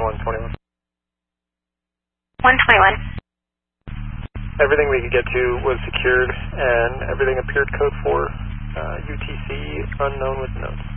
121. 121. Everything we could get to was secured, and everything appeared code 4, UTC unknown with notes.